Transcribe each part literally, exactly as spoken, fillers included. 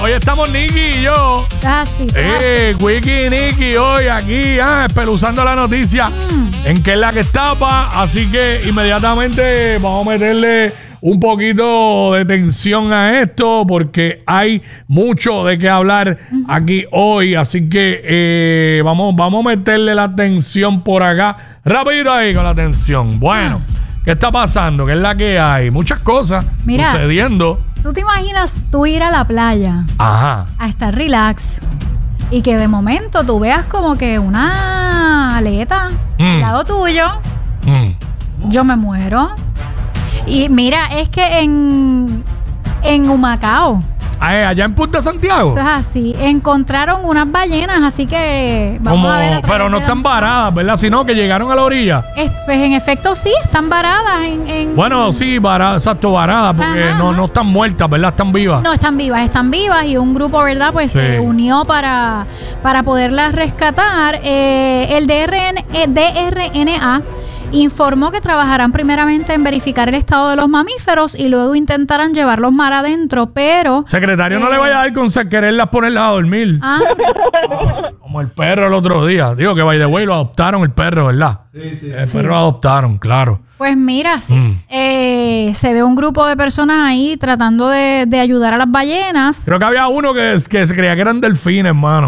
hoy estamos Nicky y yo. Así, Eh, Wiki y Nicky hoy aquí, ah, espeluzando la noticia mm. en que es la que estaba. Así que inmediatamente vamos a meterle un poquito de tensión a esto porque hay mucho de qué hablar mm. aquí hoy. Así que eh, vamos, vamos a meterle la tensión por acá. Rapidito ahí con la tensión. Bueno. Ah. ¿Qué está pasando? ¿Qué es la que hay? Muchas cosas Mira, sucediendo. ¿Tú te imaginas tú ir a la playa? Ajá. A estar relax y que de momento tú veas como que una aleta mm. al lado tuyo? Mm. Yo me muero. Y mira, es que en, en Humacao, allá en Punta Santiago. Eso es así. Encontraron unas ballenas, así que vamos Como, a ver. A pero no están varadas, ¿verdad? Sino que llegaron a la orilla. Es, pues en efecto sí, están varadas. En, en... Bueno, sí, varadas, exacto, varadas, porque ajá, no, no están muertas, ¿verdad? Están vivas. No, están vivas, están vivas y un grupo, ¿verdad? Pues sí. se unió para, para poderlas rescatar. Eh, el D R N, eh, D R N A informó que trabajarán primeramente en verificar el estado de los mamíferos y luego intentarán llevarlos mar adentro, pero... Secretario, eh, no le vaya a dar con quererlas ponerlas a dormir. Ah. Como el perro el otro día. Digo que by the way lo adoptaron el perro, ¿verdad? Sí, sí. El sí. perro lo adoptaron, claro. Pues mira, sí. Mm. Eh, se ve un grupo de personas ahí tratando de, de ayudar a las ballenas. Creo que había uno que, que se creía que eran delfines, hermano.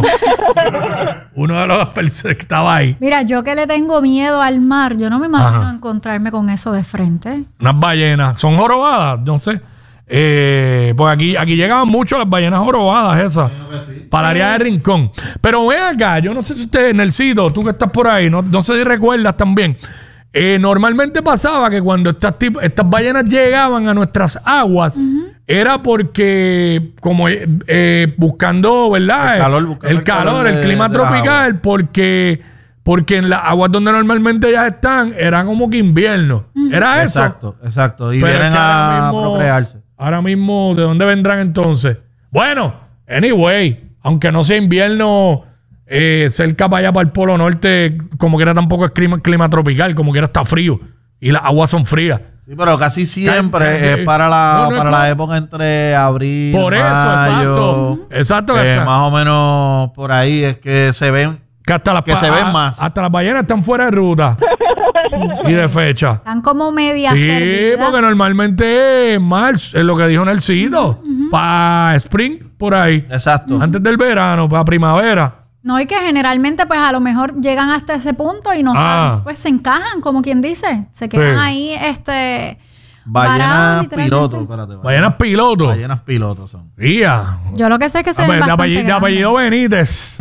Uno de los personas que estaba ahí. Mira, yo que le tengo miedo al mar, yo no me imagino Ajá. encontrarme con eso de frente. Unas ballenas. ¿Son jorobadas? No sé. Eh, pues aquí, aquí llegaban mucho las ballenas jorobadas esas. Sí. Para el área de Rincón. Pero ven acá, yo no sé si usted, Nelsito, tú que estás por ahí, no, no sé si recuerdas también. Eh, normalmente pasaba que cuando estas, tipo, estas ballenas llegaban a nuestras aguas, uh-huh. era porque, como eh, buscando, ¿verdad? El calor, buscando el, el calor, calor de, el clima tropical, porque, porque en las aguas donde normalmente ellas están, era como que invierno. Uh-huh. ¿Era eso? Exacto, exacto. Y Pero vienen a mismo, procrearse. Ahora mismo, ¿de dónde vendrán entonces? Bueno, anyway, aunque no sea invierno... Eh, cerca para allá para el Polo Norte, como que era tampoco es clima, clima tropical, como que era está frío y las aguas son frías. Sí, pero casi siempre Cal- es para la no, no para es la época entre abril, por eso, mayo, exacto, exacto eh, más o menos por ahí es que se ven que hasta las que pa- se ven más. Hasta las ballenas están fuera de ruta. Sí, y de fecha. Están como medias sí, perdidas. Porque normalmente es marzo, es lo que dijo Nelsito, uh-huh, uh-huh. para spring por ahí. Exacto. Antes del verano, para primavera. No, y que generalmente pues a lo mejor llegan hasta ese punto y no ah. saben, pues se encajan, como quien dice. Se quedan sí. ahí, este... Ballenas pilotos, espérate. Ballenas pilotos. Ballenas pilotos son. Yeah. Yo lo que sé es que se a ven ver, bastante de, apellido, de apellido Benítez.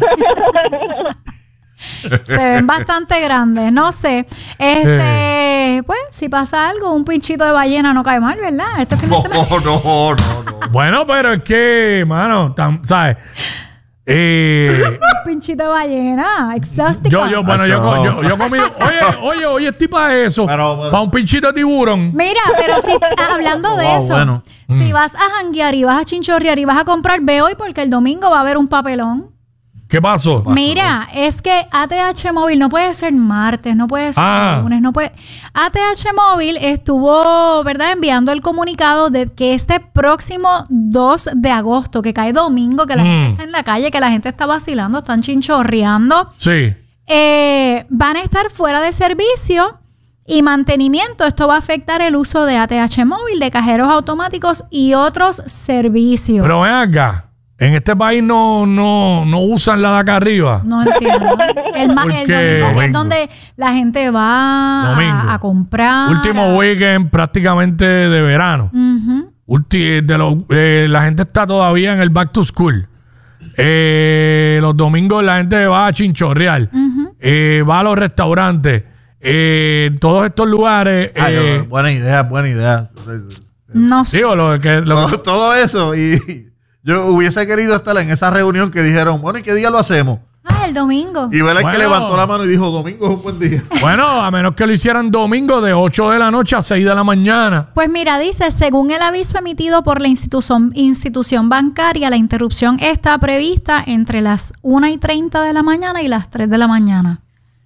Se ven bastante grandes, no sé. Este, pues, si pasa algo, un pinchito de ballena no cae mal, ¿verdad? Este fin de semana. No, no, no, no. Bueno, pero es que, mano, tam, ¿sabes? Eh, un pinchito de ballena, exótico. Yo, yo, bueno, yo, yo, yo he comido. Oye, oye, oye, estoy para eso. Pero, pero, para un pinchito de tiburón. Mira, pero si hablando de wow, eso, bueno. si mm. vas a janguear y vas a chinchorrear y vas a comprar, ve hoy porque el domingo va a haber un papelón. ¿Qué pasó? Mira, es que A T H Móvil no puede ser martes, no puede ser ah. lunes, no puede. A T H Móvil estuvo, ¿verdad?, enviando el comunicado de que este próximo dos de agosto, que cae domingo, que la mm. gente está en la calle, que la gente está vacilando, están chinchorreando. Sí. Eh, van a estar fuera de servicio y mantenimiento. Esto va a afectar el uso de A T H Móvil, de cajeros automáticos y otros servicios. Pero ven acá. En este país no, no, no usan la de acá arriba. No entiendo. El, ma- el domingo, domingo es donde la gente va a, a comprar. Último weekend prácticamente de verano. Uh-huh. Ulti- de lo, eh, la gente está todavía en el back to school. Eh, los domingos la gente va a chinchorrear. Uh-huh. Eh, va a los restaurantes. Eh, todos estos lugares. Ay, eh, buena idea, buena idea. No sé. Digo, lo que, lo todo, todo eso y... Yo hubiese querido estar en esa reunión que dijeron, bueno, ¿y qué día lo hacemos? Ah, el domingo. Y ver el bueno, que levantó la mano y dijo, domingo es un buen día. Bueno, a menos que lo hicieran domingo de ocho de la noche a seis de la mañana. Pues mira, dice, según el aviso emitido por la institución, institución bancaria, la interrupción está prevista entre las una y treinta de la mañana y las tres de la mañana.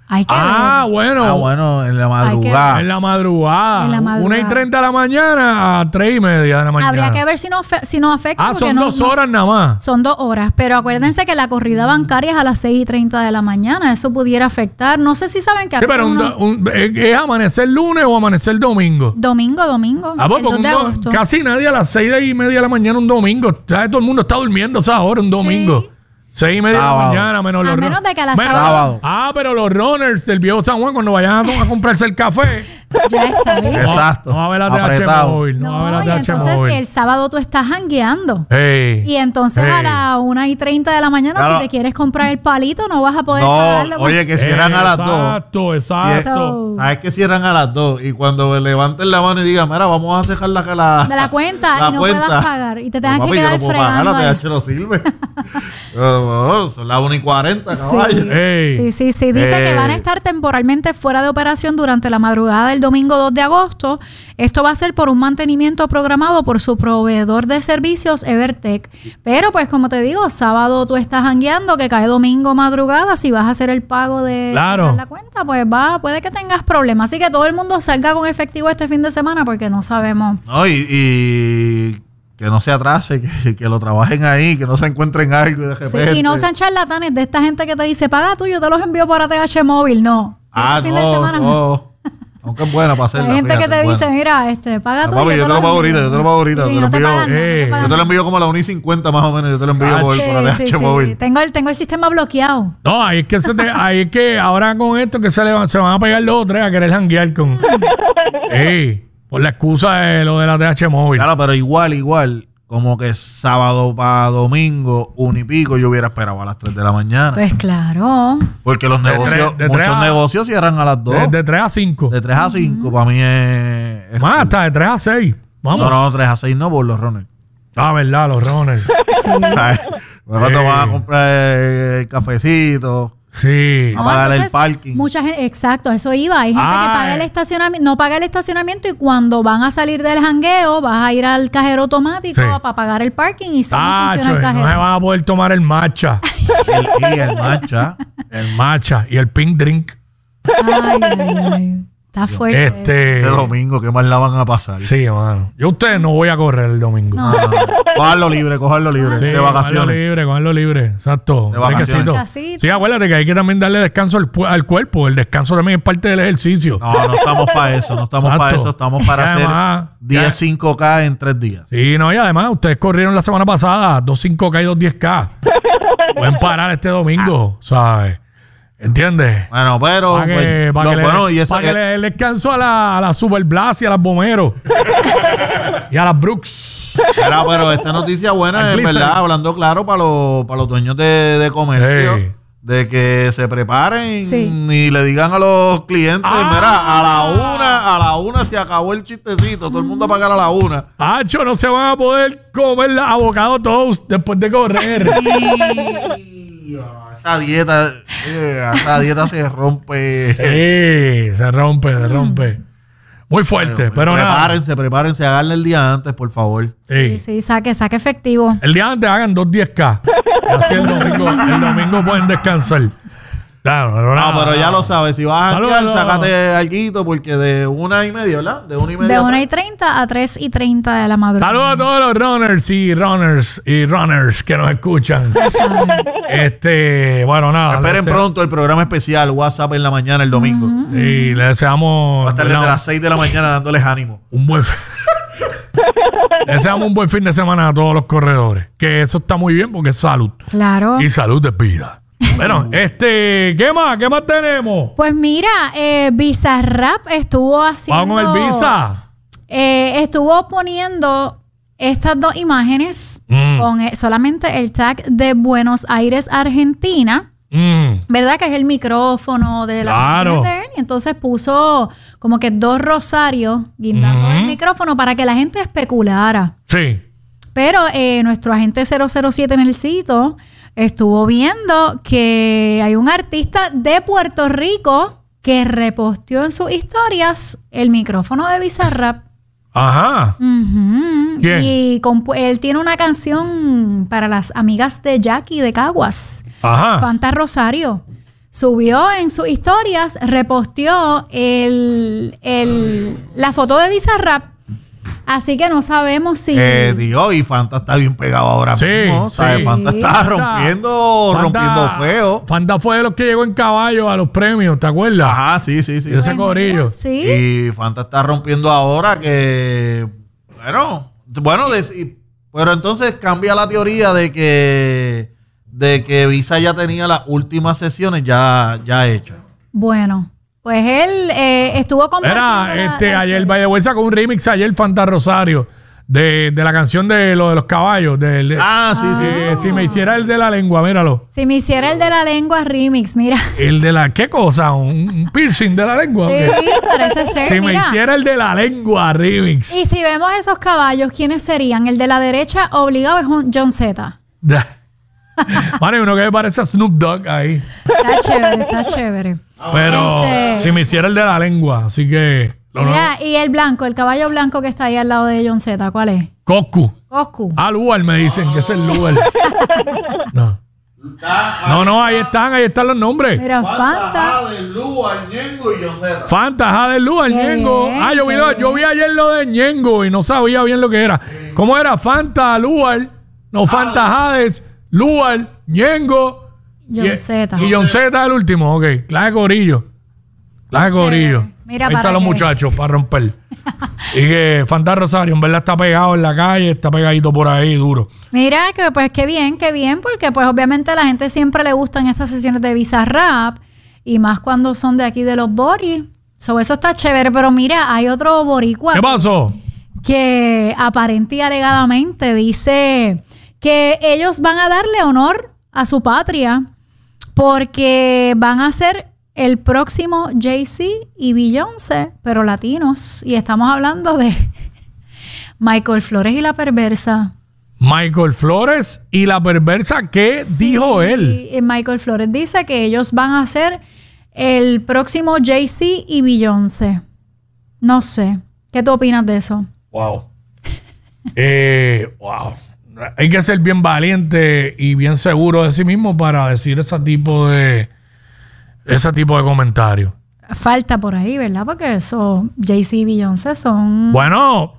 Hay que Ah, ver. bueno. Ah, bueno, en la madrugada. En la madrugada. En la madrugada. Una y treinta de la mañana a tres y media de la mañana. Habría que ver si nos, si nos afecta. Ah, porque son no- dos no- horas nada más. Son dos horas, pero acuérdense que la corrida bancaria es a las seis y treinta de la mañana. Eso pudiera afectar. No sé si saben que Sí, a pero un, uno- do- un- ¿es es amanecer lunes o amanecer domingo? domingo, domingo. Ah, pues, el porque dos de un do- agosto. casi nadie a las seis y media de la mañana un domingo. ¿Sabes? Todo el mundo está durmiendo a esa hora un domingo. Sí. Seis y media Sábado. de la mañana, menos A los menos ru- de que a la Menos- sábado. Ah, pero los runners del viejo San Juan, cuando vayan a, a comprarse el café, Ya está bien. Exacto. no va a ver la T H Apretado. móvil. No, va a ver No, la y T H entonces móvil. el sábado tú estás jangueando. Ey. Y entonces Ey. a las una y treinta de la mañana, Claro. si te quieres comprar el palito, no vas a poder No, pagarlo. oye, que cierran a las dos. Exacto, exacto. So- ¿Sabes que cierran a las dos? Y cuando levanten la mano y digan, mira, vamos a dejar la, la, de la cuenta la y no cuenta. puedas pagar. Y te tengas Pues, que papi, yo quedar no puedo pagar, fregando. la ahí. T H no sirve. Oh, son las una y cuarenta, Sí. caballo. Ey. Sí, sí, sí. Dice Eh. que van a estar temporalmente fuera de operación durante la madrugada del domingo dos de agosto. Esto va a ser por un mantenimiento programado por su proveedor de servicios, Evertech. Pero, pues, como te digo, sábado tú estás jangueando, que cae domingo madrugada. Si vas a hacer el pago de Claro. de la cuenta, pues va, puede que tengas problemas. Así que todo el mundo salga con efectivo este fin de semana porque no sabemos. No, y, y que no se atrase, que, que lo trabajen ahí, que no se encuentren algo y de Sí, repente. y no sean charlatanes de esta gente que te dice, paga tú, yo te los envío por A T H móvil. No. Ah, Este no, fin de semana no. Aunque es buena para hacerla. Hay gente que fíjate, te es dice, buena. mira, este, paga Ah, tú. papi, yo te lo pago ahorita, yo te lo pago ahorita, Sí, te lo no te envío. pagan nada, no te Eh, pagan Yo te lo nada. envío como a la una y cincuenta más o menos. Yo te lo envío por, Sí, por A T H sí, sí. móvil. Tengo el, tengo el sistema bloqueado. No, ahí es que, se te- ahí es que ahora con esto que se, le van, se van a pegar los otros a querer janguear con. Ey, por la excusa de lo de la T H móvil. Claro, pero igual, igual, como que sábado para domingo, un y pico, yo hubiera esperado a las tres de la mañana. Pues claro. Porque los De negocios, tres- de muchos tres a- negocios cierran a las dos. De, de tres a cinco. De tres a cinco, para mí es. es Más, cool. hasta de tres a seis. Vamos. No, no, tres a seis no, por los runners. Ah, verdad, los runners. Sí. ¿Sabes? Luego te Eh. van a comprar el cafecito. Sí. A pagar el entonces, parking. Mucha gente, exacto, eso iba. Hay gente que Ah, paga el eh. estacionamiento, no paga el estacionamiento y cuando van a salir del jangueo, vas a ir al cajero automático Sí. para pagar el parking y si no Ah, funciona el no cajero. se van a poder tomar el matcha. El, y el matcha. El matcha y el pink drink. Ay, ay, ay. Está fuerte. eso. Este. Ese domingo, ¿qué más la van a pasar? Sí, mano. Yo a ustedes no voy a correr el domingo. No. Ah, cogerlo libre, cogerlo libre. Sí, de cogerlo vacaciones. libre, cogerlo libre. Exacto. De vacaciones. Fresquecito. Casita. Sí, acuérdate que hay que también darle descanso al, pu- al cuerpo. El descanso también es parte del ejercicio. No, no estamos para eso, no estamos Exacto. para eso, estamos para Y hacer además, diez ya- cinco K en tres días. Sí, no, y además ustedes corrieron la semana pasada dos cinco K y dos diez K. Pueden parar este domingo, ¿sabes? ¿Entiendes? Bueno, pero Para que, pues, pa' lo que le- bueno y eso pa' que es- le, el descanso a la, a la Super Blast y a las Bomberos. y a las Brooks. Era, pero esta noticia buena Al es Blizzard. verdad, hablando claro para los, para los dueños de, de comercio, Sí. de que se preparen Sí. y le digan a los clientes, Ah. mira, a la una, a la una se acabó el chistecito, todo el mundo a pagar a la una. Hacho, no se van a poder comer la avocado toast después de correr. Y, esa dieta, eh, esa dieta se rompe. Sí, se rompe, se rompe. Muy fuerte, pero nada. prepárense, prepárense, háganle el día antes, por favor. Sí, Sí. sí, saque, saque efectivo. El día antes hagan dos diez K. Y así el domingo, el domingo pueden descansar. Claro, pero No, nada, pero ya nada. lo sabes, si vas a Saludos, janguear, saludos. sácate alguito, porque de una y media, ¿verdad? De una y media. De a una tres. y treinta a tres y treinta de la madrugada. Saludos a todos los runners y runners y runners que nos escuchan. Ya saben. Este, bueno, nada. Esperen le dese- pronto el programa especial WhatsApp en la mañana el domingo. Y le deseamos Va a estar ¿verdad? desde las seis de la mañana dándoles ánimo. un buen fin. Le deseamos un buen fin de semana a todos los corredores. Que eso está muy bien porque es salud. Claro. Y salud es vida. Bueno, este, ¿qué más? ¿Qué más tenemos? Pues mira, eh, Bizarrap estuvo haciendo... Vamos con el Visa. Eh, estuvo poniendo estas dos imágenes Mm. con eh, solamente el tag de Buenos Aires, Argentina. Mm. ¿Verdad? Que es el micrófono de las Claro. sesiones de él. Y entonces puso como que dos rosarios guindando Ujú. el micrófono para que la gente especulara. Sí. Pero eh, nuestro agente cero cero siete en el sitio estuvo viendo que hay un artista de Puerto Rico que reposteó en sus historias el micrófono de Bizarrap. Ajá. Ujú. ¿Quién? Y compu- él tiene una canción para las amigas de Jackie de Caguas. Ajá. Fanta Rosario. subió en sus historias, reposteó el, el, la foto de Bizarrap. Así que no sabemos si... Eh, Dios, y Fanta está bien pegado ahora sí, mismo. sí. ¿Sabes? Fanta está rompiendo, Fanta, rompiendo feo. Fanta fue de los que llegó en caballo a los premios, ¿te acuerdas? Ajá, sí, sí, sí. Y ese corillo. Sí. Y Fanta está rompiendo ahora que... Bueno, bueno, de, pero entonces cambia la teoría de que de que Visa ya tenía las últimas sesiones ya, ya hechas. Bueno... Pues él eh, estuvo compartiendo... Era, la, este, la, ayer Valle de sacó un remix ayer, Fanta Rosario, de, de la canción de lo de los caballos. De, de, ah, sí, sí. Eh, si me hiciera el de la lengua, míralo. Si me hiciera el de la lengua remix, mira. ¿El de la qué cosa? ¿Un, un piercing de la lengua? Sí, okay. parece ser. Si mira. me hiciera el de la lengua remix. Y si vemos esos caballos, ¿quiénes serían? El de la derecha obligado es John Z. Vale, uno que me parece a Snoop Dogg ahí. Está chévere, está chévere. Pero este... si me hiciera el de la lengua, así que... Mira, y el blanco, el caballo blanco que está ahí al lado de John Z, ¿cuál es? Coscu. Coscu. Ah, Lugar me dicen que es el Lugar. No. No, no, ahí están, ahí están los nombres. Mira, Fanta. Fanta, Lugar, Ñengo y John Z. Fanta, Jade, Lugar, Ñengo. Ah, yo vi, lo, yo vi ayer lo de Ñengo y no sabía bien lo que era. ¿Cómo era? Fanta, Lugar, no, Fanta, Jades, Lugar, Ñengo John Z. Y John Z el último, ok. Clase Corillo. Clase Corillo. Mira, ahí están los muchachos para romper. Y que Fanta Rosario, en verdad, está pegado en la calle, está pegadito por ahí, duro. Mira, que pues qué bien, qué bien, porque pues obviamente a la gente siempre le gustan estas sesiones de Bizarrap, y más cuando son de aquí de los Boris. So, eso está chévere, pero mira, hay otro boricua. ¿Qué pasó? Que aparente y alegadamente dice que ellos van a darle honor a su patria porque van a ser el próximo Jay-Z y Beyoncé, pero latinos. Y estamos hablando de Michael Flores y La Perversa. Michael Flores y La Perversa, ¿qué sí, dijo él? Michael Flores dice que ellos van a ser el próximo Jay-Z y Beyoncé. No sé. ¿Qué tú opinas de eso? Wow. eh, wow. Hay que ser bien valiente y bien seguro de sí mismo para decir ese tipo de ese tipo de comentarios. Falta por ahí, ¿verdad? Porque eso, Jay-Z y Beyoncé son... Bueno,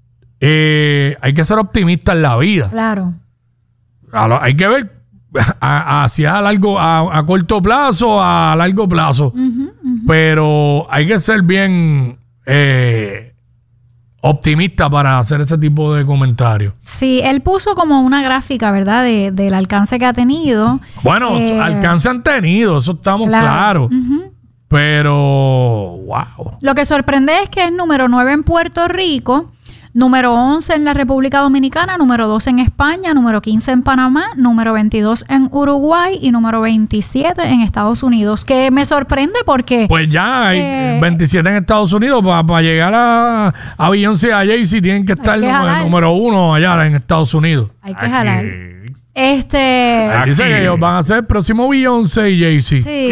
eh, hay que ser optimista en la vida. Claro. A lo, hay que ver a, hacia a largo, a, a corto plazo, a largo plazo. Uh-huh, uh-huh. Pero hay que ser bien eh, optimista para hacer ese tipo de comentarios. Sí, él puso como una gráfica, ¿verdad? De, del alcance que ha tenido. Bueno, eh, alcance han tenido, eso estamos claros. Claro. Uh-huh. Pero, wow. Lo que sorprende es que es número nueve en Puerto Rico, número once en la República Dominicana, número doce en España, número quince en Panamá, número veintidós en Uruguay y número veintisiete en Estados Unidos. Que me sorprende porque... Pues ya hay eh, veintisiete en Estados Unidos. Para pa llegar a, a Beyoncé, a Jay-Z, tienen que estar que número, número uno allá en Estados Unidos. Hay que jalar. Este... Aquí dice que ellos van a ser el próximo Beyoncé y Jay-Z. Sí.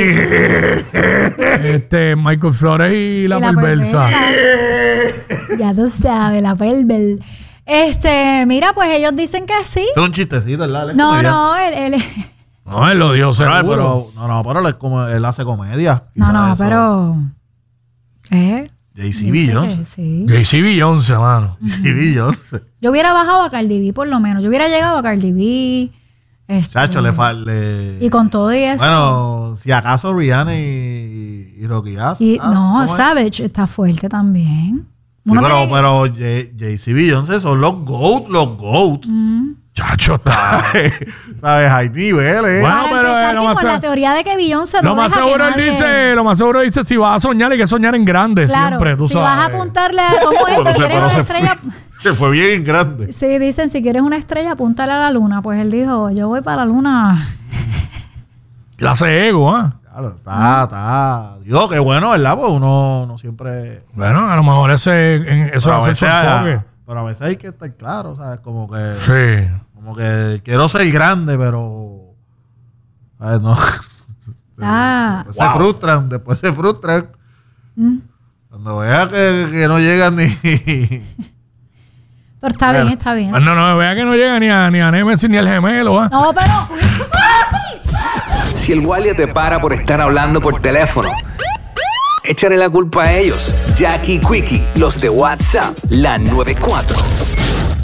Este, Michael Flores y La, y la Perversa. perversa. Ya tú sabes, La Perversa. Este, mira, pues ellos dicen que sí. Es un chistecito, ¿verdad? No, comediante. no, él, él... No, él lo dijo seguro. Pero, no, no, pero él, como, él hace comedia. No, no, eso. pero... ¿Eh? Jay-Z Beyoncé. Sí. Jay-Z Beyoncé, mano. Jay-Z Beyoncé. Yo hubiera bajado a Cardi B, por lo menos. Yo hubiera llegado a Cardi B. Este, Chacho, le falta. Y con todo y eso. Bueno, si acaso Rihanna y, y Rocky Ass. Y, ah, no, Savage está fuerte también. Sí, pero, que... pero Jay-Z Beyoncé son los GOAT, los GOAT. Mm. Chacho, está. ¿Sabes? Hay niveles. Bueno, Para pero empezar, eh, con más la teoría de que Beyoncé no lo más seguro él nadie... dice, lo más seguro dice si vas a soñar, hay que soñar en grande claro, siempre, tú si sabes. vas a apuntarle a cómo es, si quieres una estrella. Fue, se fue bien en grande. Sí, dicen, si quieres una estrella, apúntale a la luna. Pues él dijo, yo voy para la luna. Clase ego, ¿ah? ¿eh? Claro, está, está. Digo, qué bueno, ¿verdad? Pues uno no siempre. Bueno, a lo mejor ese, en, eso hace su enfoque. Pero a veces hay que estar claro, ¿sabes? Como que. Sí. Como que quiero ser grande, pero. ¿Sabes? No. Ah. Después wow. se frustran, después se frustran. ¿Mm? Cuando vea que, que no llegan ni. Pero está bueno. bien, está bien. No, no, vea que no llega ni a, ni a Nemesis ni al gemelo, ¿eh? No, pero. Si el guardia te para por estar hablando por teléfono, échale la culpa a ellos. Jackie Quickie, los de WhatsApp, la noventa y cuatro.